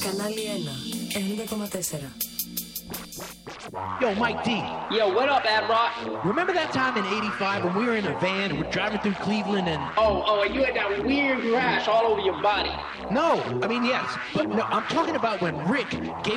Κανάλι 1, 90,4. Yo, Mike D. Yo, what up, Ad Rock? Remember that time in '85 when we were in a van and we're driving through Cleveland and... Oh, and you had that weird rash all over your body. No, I mean, yes, but no, I'm talking about when Rick gave